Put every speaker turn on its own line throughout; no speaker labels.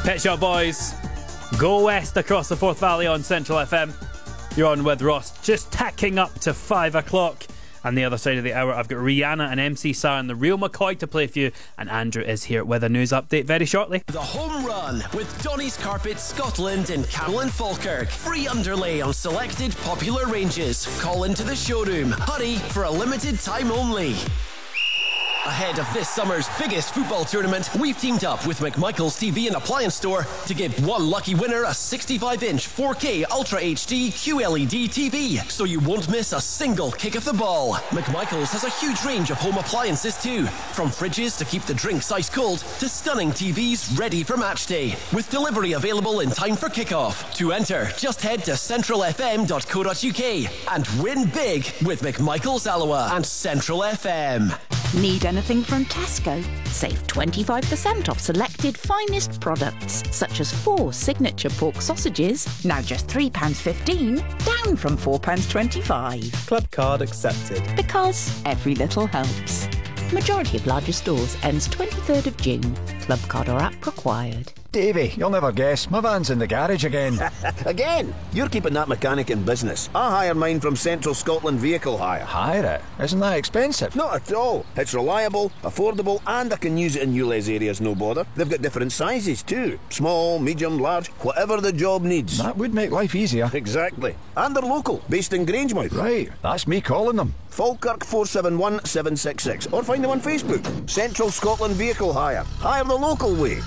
Pet Shop Boys, Go West across the Forth Valley on Central FM. You're on with Ross, just tacking up to 5 o'clock. And the other side of the hour, I've got Rihanna and MC Sar and the Real McCoy to play for you. And Andrew is here with a news update very shortly.
The Home Run with Donny's Carpet Scotland in Carolyn Falkirk. Free underlay on selected popular ranges. Call into the showroom. Hurry, for a limited time only. Ahead of this summer's biggest football tournament, we've teamed up with McMichael's TV and Appliance Store to give one lucky winner a 65-inch 4K Ultra HD QLED TV, so you won't miss a single kick of the ball. McMichael's has a huge range of home appliances too, from fridges to keep the drinks ice cold to stunning TVs ready for match day, with delivery available in time for kickoff. To enter, just head to centralfm.co.uk and win big with McMichael's Alloa and Central FM.
Need anything from Tesco? Save 25% off selected finest products, such as 4 signature pork sausages, now just £3.15, down from £4.25.
Club card accepted.
Because every little helps. Majority of larger stores ends 23rd of June. Club card or app required.
Davey, you'll never guess. My van's in the garage again.
Again? You're keeping that mechanic in business. I hire mine from Central Scotland Vehicle Hire.
Hire it? Isn't that expensive?
Not at all. It's reliable, affordable, and I can use it in ULEZ areas, no bother. They've got different sizes too. Small, medium, large, whatever the job needs.
That would make life easier.
Exactly. And they're local, based in Grangemouth.
Right, that's me calling them.
Falkirk 471 766. Or find them on Facebook. Central Scotland Vehicle Hire. Hire the local way.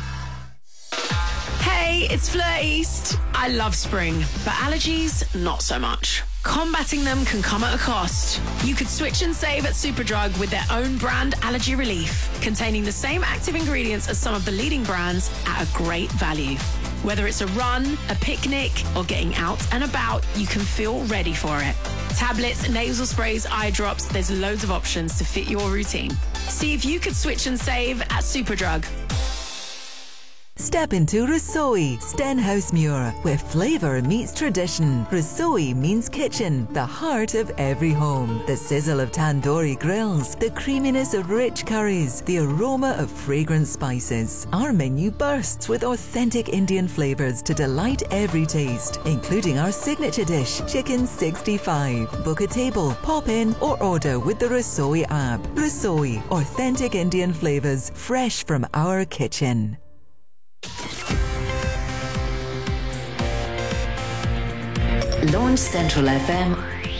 Hey, it's Fleur East. I love spring, but allergies, not so much. Combating them can come at a cost. You could switch and save at Superdrug with their own brand allergy relief, containing the same active ingredients as some of the leading brands at a great value. Whether it's a run, a picnic, or getting out and about, you can feel ready for it. Tablets, nasal sprays, eye drops, there's loads of options to fit your routine. See if you could switch and save at Superdrug.
Step into Rasoi, Stenhousemuir, where flavour meets tradition. Rasoi means kitchen, the heart of every home. The sizzle of tandoori grills, the creaminess of rich curries, the aroma of fragrant spices. Our menu bursts with authentic Indian flavours to delight every taste, including our signature dish, Chicken 65. Book a table, pop in, or order with the Rasoi app. Rasoi, authentic Indian flavours, fresh from our kitchen.
Launch Central FM.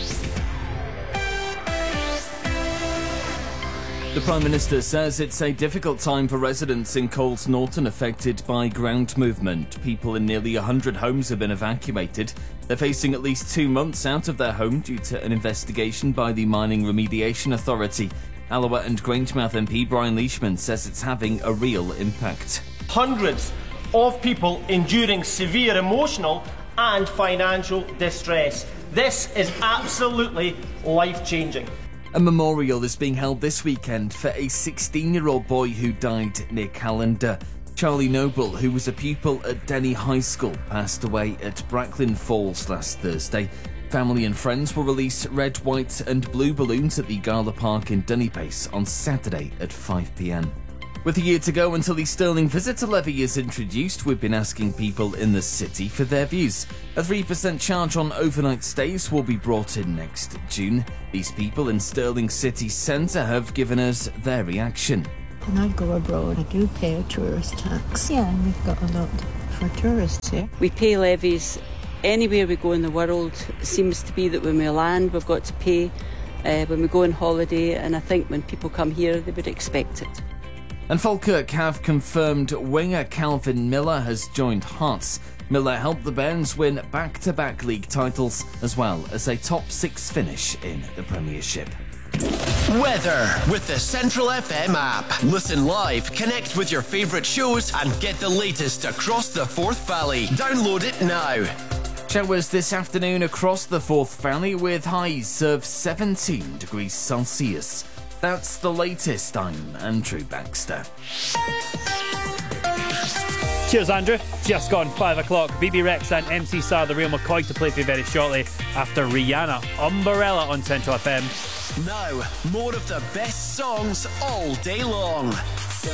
The Prime Minister says it's a difficult time for residents in Coles Norton affected by ground movement. People in nearly 100 homes have been evacuated. They're facing at least 2 months out of their home due to an investigation by the Mining Remediation Authority. Alloa and Grangemouth MP Brian Leishman says it's having a real impact.
Hundreds of people enduring severe emotional and financial distress. This is absolutely life-changing.
A memorial is being held this weekend for a 16-year-old boy who died near Callander. Charlie Noble, who was a pupil at Denny High School, passed away at Bracklin Falls last Thursday. Family and friends will release red, white and blue balloons at the Gala Park in Dunnypace on Saturday at 5 p.m. With a year to go until the Stirling Visitor Levy is introduced, we've been asking people in the city for their views. A 3% charge on overnight stays will be brought in next June. These people in Stirling City Centre have given us their reaction.
When I go abroad, I do pay a tourist tax. Yeah, and we've got a lot for tourists here.
We pay levies anywhere we go in the world. It seems to be that when we land, we've got to pay when we go on holiday, and I think when people come here, they would expect it.
And Falkirk have confirmed winger Calvin Miller has joined Hearts. Miller helped the Bairns win back-to-back league titles, as well as a top 6 finish in the Premiership.
Weather with the Central FM app. Listen live, connect with your favourite shows and get the latest across the Forth Valley. Download it now.
Showers this afternoon across the Forth Valley with highs of 17 degrees Celsius. That's the latest. I'm Andrew Baxter.
Cheers, Andrew. Just gone 5 o'clock. BB Rex and MC Sar, the Real McCoy to play for you very shortly after Rihanna, Umbrella on Central FM.
Now, more of the best songs all day long.